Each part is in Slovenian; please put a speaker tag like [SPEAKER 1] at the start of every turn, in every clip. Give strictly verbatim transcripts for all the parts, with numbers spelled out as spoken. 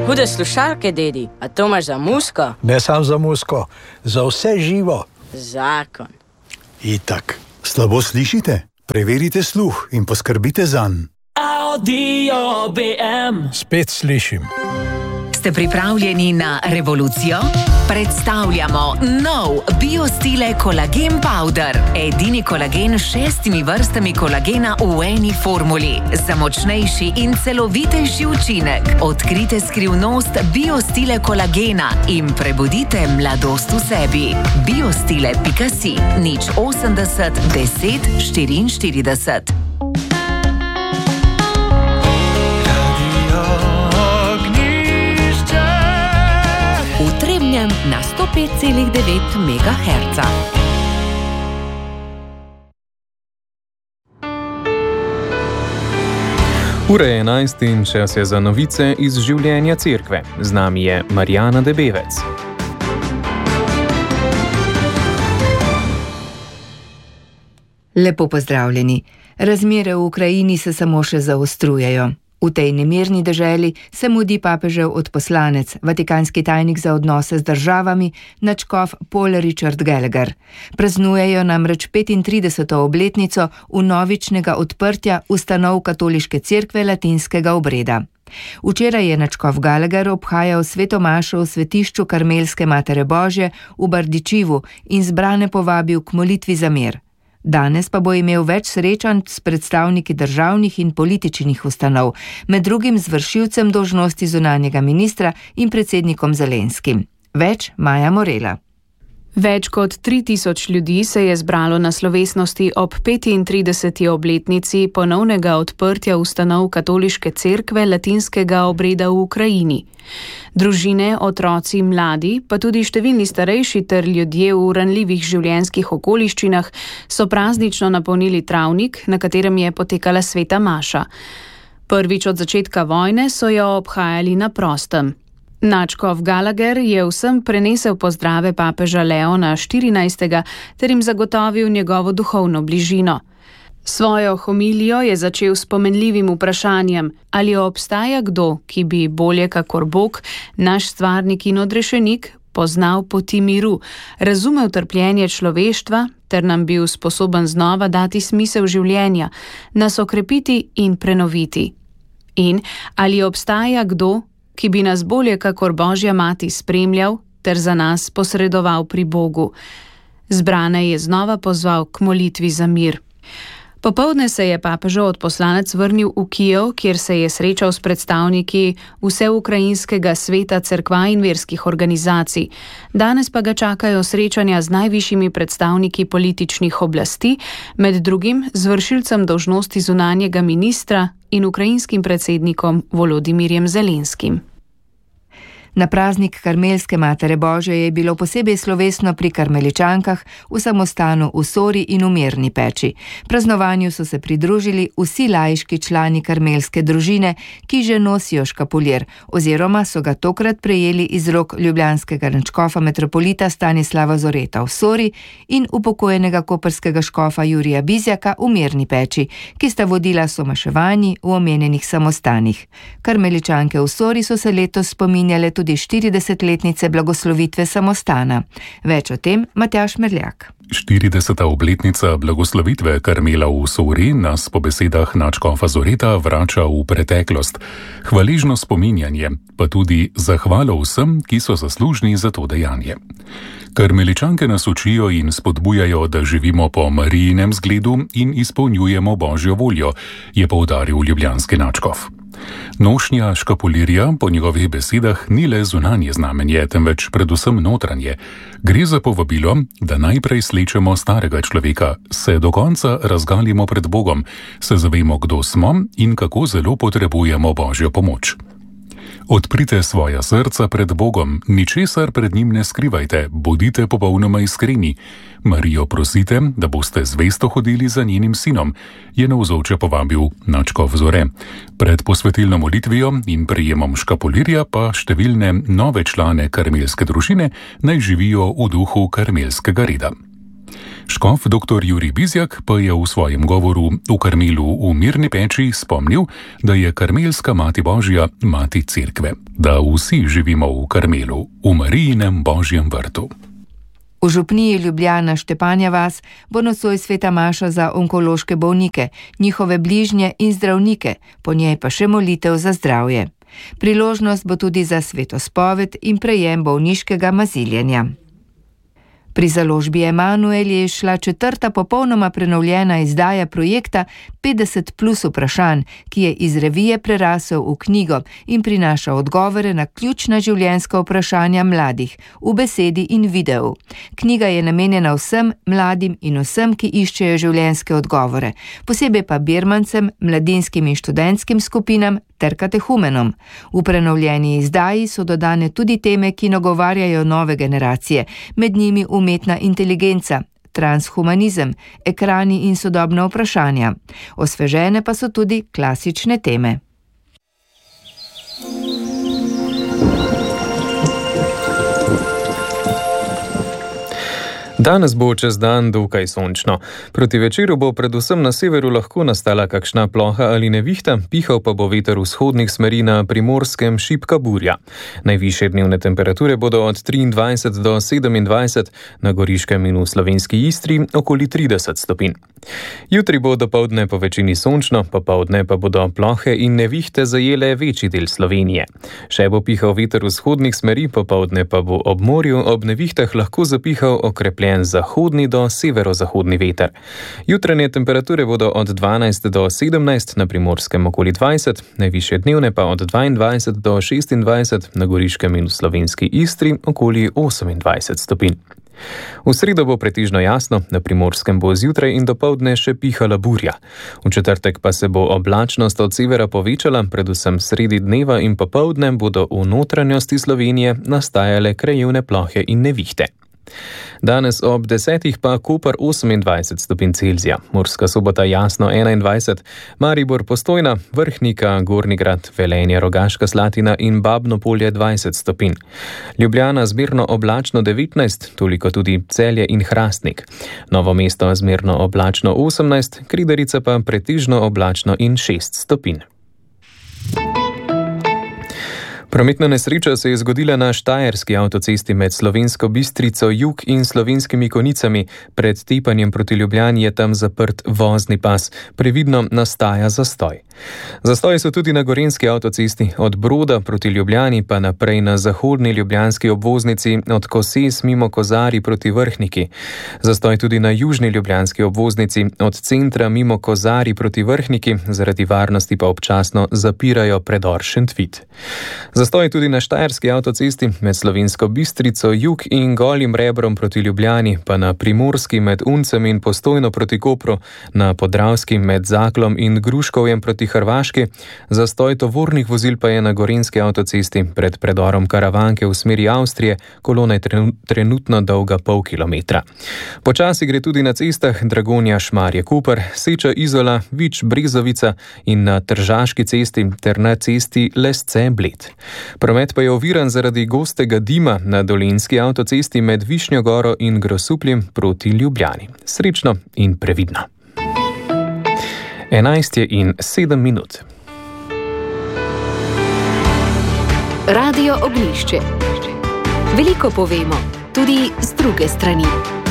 [SPEAKER 1] Hude slušalke, dedi, a to imaš za musko?
[SPEAKER 2] Ne sam za musko, za vse živo.
[SPEAKER 1] Zakon.
[SPEAKER 3] Itak. Slabo slišite? Preverite sluh in poskrbite zanj.
[SPEAKER 4] Audio B M.
[SPEAKER 2] Spet slišim.
[SPEAKER 5] Ste pripravljeni na revolucijo? Predstavljamo nov BioStile kolagen powder. Edini kolagen s šestimi vrstami kolagena v eni formuli. Za močnejši in celovitejši učinek. Odkrite skrivnost BioStile kolagena in prebudite mladost v sebi. biostile pika si, nič osemdeset, deset, štiriinštirideset. Na sto pet celih devet megaherca.
[SPEAKER 6] Ura je enajst in čas je za novice iz življenja cerkve. Z nami je Marjana Debevec.
[SPEAKER 7] Lepo pozdravljeni. Razmere v Ukrajini se samo še zaostrujejo. V tej nemirni deželi se mudi papežev odposlanec, vatikanski tajnik za odnose z državami, nadškof Paul Richard Gallagher. Praznujejo namreč petintrideseto obletnico vnovičnega odprtja ustanov katoliške cerkve latinskega obreda. Včeraj je nadškof Gallagher obhajal sveto mašo v svetišču Karmelske Matere Božje v Bardičivu in zbrane povabil k molitvi za mir. Danes pa bo imel več srečanj s predstavniki državnih in političnih ustanov, med drugim z vršilcem dolžnosti zunanjega ministra in predsednikom Zelenskim. Več Maja Morela.
[SPEAKER 8] Več kot tri tisoč ljudi se je zbralo na slovesnosti ob petintrideseti obletnici ponovnega odprtja ustanov katoliške cerkve latinskega obreda v Ukrajini. Družine, otroci, mladi, pa tudi številni starejši ter ljudje v ranljivih življenjskih okoliščinah so praznično napolnili travnik, na katerem je potekala sveta maša. Prvič od začetka vojne so jo obhajali na prostem. Nadškof Gallagher je vsem prenesel pozdrave papeža Leona štirinajstega ter jim zagotovil njegovo duhovno bližino. Svojo homilijo je začel s pomenljivim vprašanjem, ali obstaja kdo, ki bi bolje kakor Bog, naš stvarnik in odrešenik, poznal poti miru, razumel trpljenje človeštva ter nam bil sposoben znova dati smisel življenja, nas okrepiti in prenoviti. In ali obstaja kdo, ki bi nas bolje kakor Božja mati spremljal ter za nas posredoval pri Bogu. Zbrane je znova pozval k molitvi za mir. Popoldne se je papežev odposlanec vrnil v Kijev, kjer se je srečal s predstavniki vseukrajinskega sveta cerkva in verskih organizacij. Danes pa ga čakajo srečanja z najvišjimi predstavniki političnih oblasti, med drugim z vršilcem dolžnosti zunanjega ministra in ukrajinskim predsednikom Volodimirjem Zelenskim. Na praznik Karmelske Matere Božje je bilo posebej slovesno pri Karmeličankah, v samostanu v Sori in v Mirni peči. Praznovanju so se pridružili vsi laiški člani karmelske družine, ki že nosijo škapulir, oziroma so ga tokrat prejeli iz rok ljubljanskega nadškofa metropolita Stanislava Zoreta v Sori in upokojenega koprskega škofa Jurija Bizjaka v Mirni peči, ki sta vodila somaševanji v omenjenih samostanih. Karmeličanke v Sori so se letos spominjale tudi tudi štiridesetletnice blagoslovitve samostana. Več o tem Matjaž Merljak.
[SPEAKER 9] štirideseta obletnica blagoslovitve Karmela v Sori nas po besedah nadškofa Zoreta vrača v preteklost. Hvaležno spominjanje, pa tudi zahvalo vsem, ki so zaslužni za to dejanje. Karmeličanke nas učijo in spodbujajo, da živimo po Marijinem zgledu in izpolnjujemo Božjo voljo, je poudaril ljubljanski nadškof. Nošnja škapulirja po njegovih besedah ni le zunanje znamenje, temveč predvsem notranje. Gre za povabilo, da najprej slečemo starega človeka, se do konca razgalimo pred Bogom, se zavemo, kdo smo in kako zelo potrebujemo Božjo pomoč. Odprite svoja srca pred Bogom, ničesar pred njim ne skrivajte, bodite popolnoma iskreni. Marijo prosite, da boste zvesto hodili za njenim sinom, je navzoče povabil nadškof Zore. Pred posvetilno molitvijo in prejemom škapulirja pa številne nove člane karmelske družine naj živijo v duhu karmelskega reda. Škof dr. Jurij Bizjak pa je v svojem govoru v Karmelu v Mirni peči spomnil, da je karmelska mati Božja mati cerkve, da vsi živimo v Karmelu, v Marijinem Božjem vrtu.
[SPEAKER 7] V župniji Ljubljana Štepanja vas bo nocoj sveta maša za onkološke bolnike, njihove bližnje in zdravnike, po njej pa še molitev za zdravje. Priložnost bo tudi za svetospoved in prejem bolniškega maziljenja. Pri založbi Emanuel je šla četrta popolnoma prenovljena izdaja projekta petdeset plus vprašanj, ki je iz revije prerasel v knjigo in prinaša odgovore na ključna življenjska vprašanja mladih v besedi in videu. Knjiga je namenjena vsem mladim in vsem, ki iščejo življenjske odgovore, posebej pa birmancem, mladinskim in študentskim skupinam ter katehumenom. V prenovljeni izdaji so dodane tudi teme, ki nagovarjajo nove generacije, med njimi umetna inteligenca, transhumanizem, ekrani in sodobna vprašanja. Osvežene pa so tudi klasične teme.
[SPEAKER 6] Danes bo čez dan dokaj sončno. Proti večeru bo predvsem na severu lahko nastala kakšna ploha ali nevihta, pihal pa bo veter vzhodnih smeri na Primorskem šibka burja. Najvišje dnevne temperature bodo od triindvajset do sedemindvajset, na Goriškem in v slovenski Istri okoli trideset stopinj. Jutri bo dopoldne po večini sončno, popoldne pa bodo plohe in nevihte zajele večji del Slovenije. Še bo pihal veter vzhodnih smeri, popoldne pa bo ob morju ob nevihtah lahko zapihal okrepljen zahodni do severozahodni veter. Jutranje temperature bodo od dvanajst do sedemnajst, na Primorskem okoli dvajset, najvišje dnevne pa od dvaindvajset do šestindvajset, na Goriškem in v slovenski Istri okoli osemindvajset stopinj. V sredo bo pretežno jasno, na Primorskem bo zjutraj in dopoldne še pihala burja. V četrtek pa se bo oblačnost od severa povečala, predvsem sredi dneva in popoldne bodo v notranjosti Slovenije nastajale krajevne plohe in nevihte. Danes ob desetih pa Koper osemindvajset stopinj Celzija, Murska Sobota jasno enaindvajset, Maribor Postojna, Vrhnika, Gornji Grad, Velenje, Rogaška Slatina in Babno Polje dvajset stopinj. Ljubljana zmerno oblačno devetnajst, toliko tudi Celje in Hrastnik. Novo mesto zmerno oblačno osemnajst, Kridarica pa pretežno oblačno in šest stopinj. Prometna nesreča se je zgodila na Štajerski avtocesti med Slovensko Bistrico jug in Slovenskimi Konicami. Pred tepanjem proti Ljubljani je tam zaprt vozni pas. Previdno nastaja zastoj. Zastoji so tudi na Gorenjski avtocesti, od Broda proti Ljubljani pa naprej na zahodni ljubljanski obvoznici od Koses mimo Kozarij proti Vrhniki. Zastoj tudi na južni ljubljanski obvoznici od centra mimo Kozarij proti Vrhniki, zaradi varnosti pa občasno zapirajo predor Šentvid. Zastoj tudi na Štajerski avtocesti med Slovensko Bistrico jug in Golim Rebrom proti Ljubljani, pa na Primorski med Uncem in Postojno proti Kopru, na Podravski med Zaklom in Gruškovjem proti Hrvaški. Zastoj tovornih vozil pa je na Gorenjski avtocesti pred predorom Karavanke v smeri Avstrije, kolona je trenutno dolga pol kilometra. Počasi gre tudi na cestah Dragonja Šmarje Koper, Seča Izola, Vič Brezovica in na Tržaški cesti ter na cesti Lesce Bled. Promet pa je oviran zaradi gostega dima na Dolenjski avtocesti med Višnjo Goro in Grosupljem proti Ljubljani. Srečno in previdno. enajst je in sedem minut.
[SPEAKER 10] Radio Ognjišče. Veliko povemo, tudi z druge strani.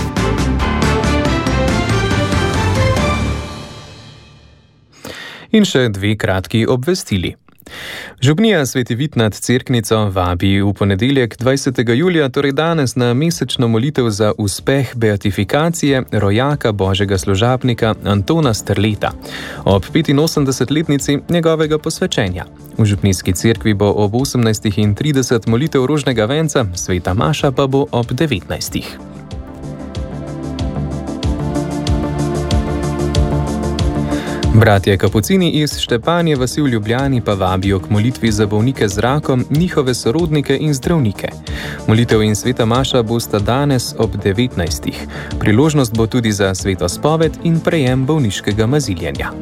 [SPEAKER 6] In še dve kratki obvestili. Župnija Sveti Vid nad Cerknico vabi v ponedeljek dvajsetega julija, torej danes, na mesečno molitev za uspeh beatifikacije rojaka božjega služabnika Antona Strleta ob petinosemdesetletnici njegovega posvečenja. V župnijski cerkvi bo ob osemnajstih in trideset molitev rožnega venca, sveta maša pa bo ob devetnajstih. Bratje Kapucini iz Štepanje vasi v Ljubljani pa vabijo k molitvi za bolnike z rakom, njihove sorodnike in zdravnike. Molitev in sveta maša bosta danes ob devetnajstih. Priložnost bo tudi za svetospoved in prejem bolniškega maziljenja.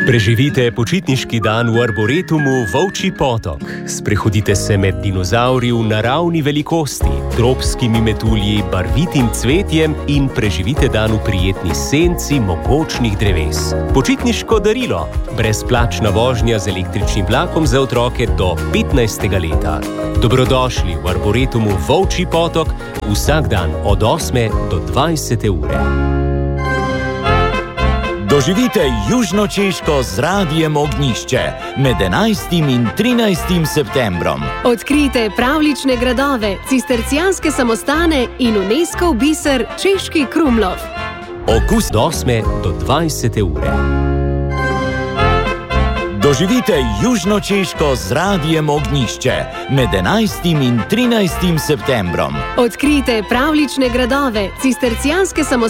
[SPEAKER 11] Preživite počitniški dan v Arboretumu Volčji potok. Sprehodite se med dinozavri v naravni velikosti, tropskimi metulji, barvitim cvetjem in preživite dan v prijetni senci mogočnih dreves. Počitniško darilo. Brezplačna vožnja z električnim vlakom za otroke do petnajstega leta. Dobrodošli v Arboretumu Volčji potok vsak dan od osme do dvajsete ure.
[SPEAKER 12] Doživite Južno Češko z Radiem Ognjišče med enajstim in trinajstim septembrom.
[SPEAKER 10] Odkrijte pravlične gradove, cistercijanske samostane in UNESCOV biser Češki Krumlov.
[SPEAKER 11] Okus od osme do dvajsete ure.
[SPEAKER 12] Doživite Južno Češko z Radiem Ognjišče med enajstim in trinajstim septembrom.
[SPEAKER 10] Odkrijte pravlične gradove, cistercijanske samostane